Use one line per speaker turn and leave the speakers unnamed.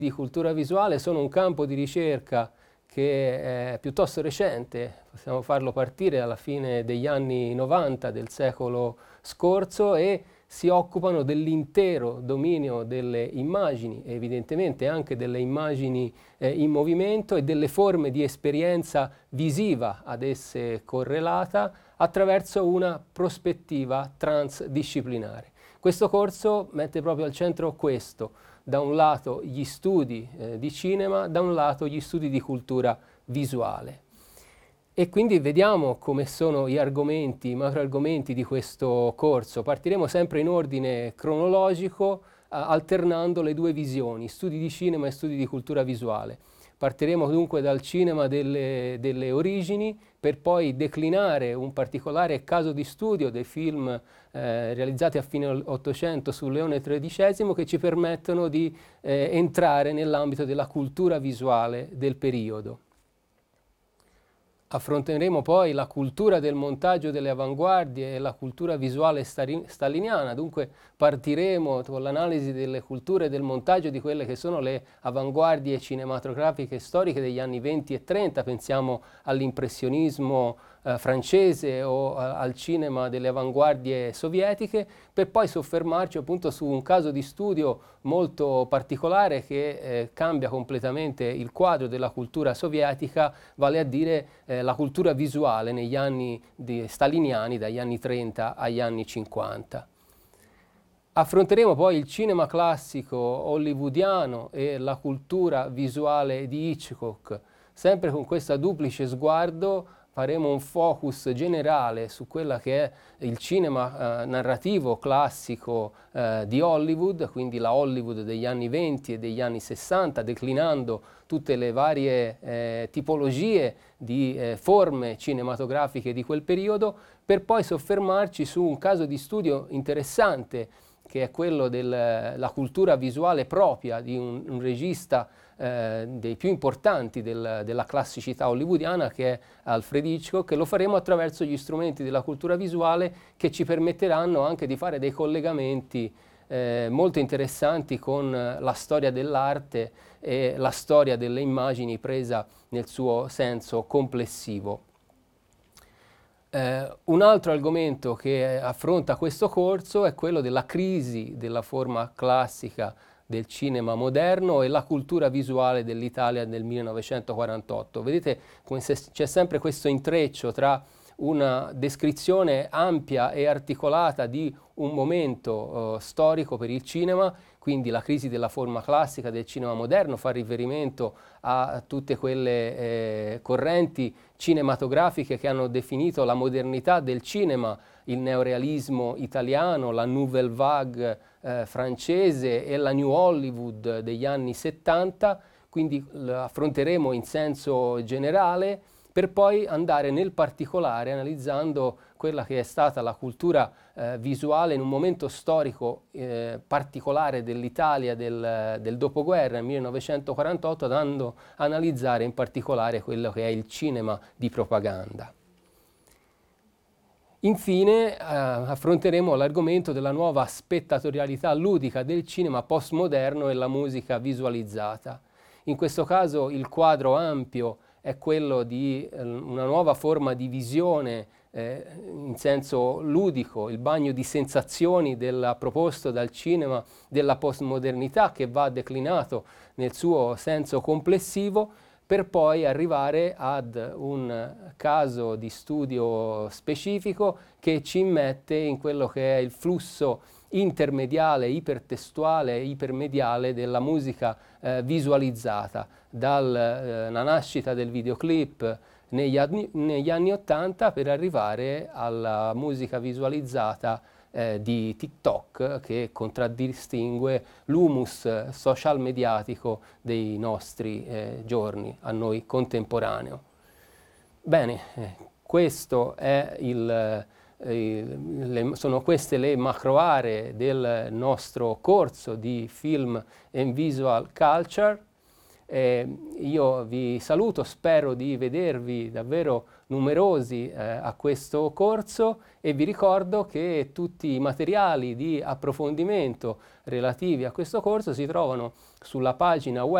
di cultura visuale sono un campo di ricerca che è piuttosto recente, possiamo farlo partire alla fine degli anni 90 del secolo scorso, e si occupano dell'intero dominio delle immagini, evidentemente anche delle immagini in movimento e delle forme di esperienza visiva ad esse correlata attraverso una prospettiva transdisciplinare. Questo corso mette proprio al centro questo: da un lato gli studi di cinema, da un lato gli studi di cultura visuale. E quindi vediamo come sono gli argomenti, i macroargomenti di questo corso. Partiremo sempre in ordine cronologico, alternando le due visioni, studi di cinema e studi di cultura visuale. Partiremo dunque dal cinema delle origini, per poi declinare un particolare caso di studio dei film realizzati a fine Ottocento su Leone XIII, che ci permettono di entrare nell'ambito della cultura visuale del periodo. Affronteremo poi la cultura del montaggio delle avanguardie e la cultura visuale staliniana, dunque partiremo con l'analisi delle culture del montaggio di quelle che sono le avanguardie cinematografiche storiche degli anni 20 e 30, pensiamo all'impressionismo francese o al cinema delle avanguardie sovietiche, per poi soffermarci appunto su un caso di studio molto particolare che cambia completamente il quadro della cultura sovietica, vale a dire la cultura visuale negli anni staliniani, dagli anni 30 agli anni 50. Affronteremo poi il cinema classico hollywoodiano e la cultura visuale di Hitchcock, sempre con questo duplice sguardo. Faremo un focus generale su quella che è il cinema narrativo classico di Hollywood, quindi la Hollywood degli anni 20 e degli anni 60, declinando tutte le varie tipologie di forme cinematografiche di quel periodo, per poi soffermarci su un caso di studio interessante, che è quello della cultura visuale propria di un regista dei più importanti della classicità hollywoodiana, che è Alfred Hitchcock, e lo faremo attraverso gli strumenti della cultura visuale che ci permetteranno anche di fare dei collegamenti molto interessanti con la storia dell'arte e la storia delle immagini presa nel suo senso complessivo. Un altro argomento che affronta questo corso è quello della crisi della forma classica del cinema moderno e la cultura visuale dell'Italia del 1948. Vedete come c'è sempre questo intreccio tra una descrizione ampia e articolata di un momento storico per il cinema, quindi la crisi della forma classica del cinema moderno fa riferimento a tutte quelle correnti cinematografiche che hanno definito la modernità del cinema, il neorealismo italiano, la Nouvelle Vague francese e la New Hollywood degli anni 70, quindi affronteremo in senso generale, per poi andare nel particolare analizzando quella che è stata la cultura visuale in un momento storico particolare dell'Italia del dopoguerra, nel 1948, andando a analizzare in particolare quello che è il cinema di propaganda. Infine affronteremo l'argomento della nuova spettatorialità ludica del cinema postmoderno e la musica visualizzata. In questo caso il quadro ampio è quello di una nuova forma di visione in senso ludico, il bagno di sensazioni proposto dal cinema della postmodernità, che va declinato nel suo senso complessivo, per poi arrivare ad un caso di studio specifico che ci immette in quello che è il flusso intermediale, ipertestuale e ipermediale della musica visualizzata, dalla nascita del videoclip negli anni 80 per arrivare alla musica visualizzata di TikTok, che contraddistingue l'humus social mediatico dei nostri giorni, a noi contemporaneo. Bene, questo è sono queste le macro aree del nostro corso di Film and Visual Culture. Io vi saluto, spero di vedervi davvero numerosi a questo corso e vi ricordo che tutti i materiali di approfondimento relativi a questo corso si trovano sulla pagina web